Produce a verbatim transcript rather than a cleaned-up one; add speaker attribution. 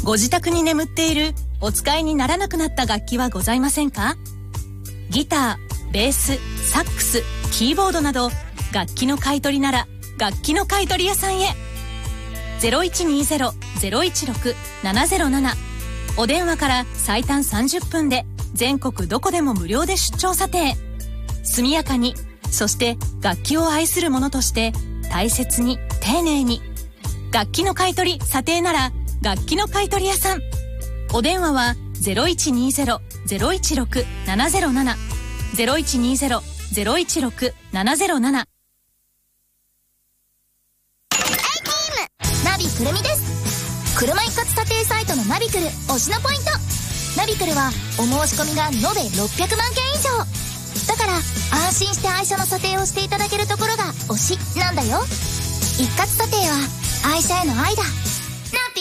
Speaker 1: ご自宅に眠っているお使いにならなくなった楽器はございませんか？ギター、ベース、サックス、キーボードなど楽器の買い取りなら楽器の買い取り屋さんへ。 ゼロいちにゼロ ゼロいちろく ななゼロなな お電話から最短さんじゅっぷんで全国どこでも無料で出張査定。速やかに、そして楽器を愛する者として大切に丁寧に。楽器の買い取り査定なら楽器の買い取り屋さん。お電話は ゼロいちにゼロ ゼロいちろく ななゼロなな ゼロいちにゼロ ゼロいちろく ななゼロなな。
Speaker 2: ナビくるみです。車一括査定サイトのナビクル推しのポイント。ナビクルはお申し込みが延べろっぴゃくまんけん以上だから、安心して愛車の査定をしていただけるところが推しなんだよ。一括査定は愛車への愛だ。